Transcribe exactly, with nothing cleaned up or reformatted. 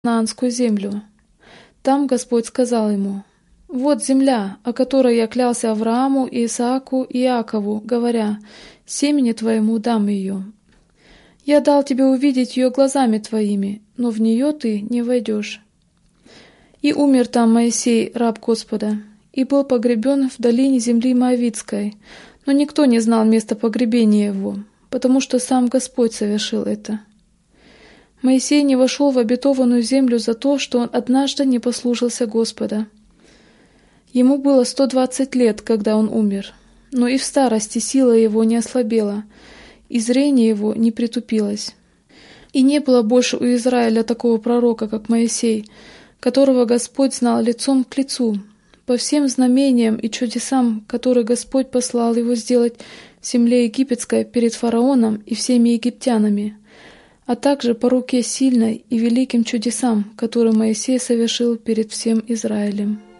Ханаанскую землю. Там Господь сказал ему: «Вот земля, о которой я клялся Аврааму, Исааку и Иакову, говоря: семени твоему дам ее. Я дал тебе увидеть ее глазами твоими, но в нее ты не войдешь». И умер там Моисей, раб Господа, и был погребен в долине земли Моавитской, но никто не знал места погребения его, потому что сам Господь совершил это. Моисей не вошел в обетованную землю за то, что он однажды не послушался Господа. Ему было сто двадцать лет, когда он умер, но и в старости сила его не ослабела, и зрение его не притупилось. И не было больше у Израиля такого пророка, как Моисей, которого Господь знал лицом к лицу, по всем знамениям и чудесам, которые Господь послал его сделать в земле египетской перед фараоном и всеми египтянами, а также по руке сильной и великим чудесам, которые Моисей совершил перед всем Израилем.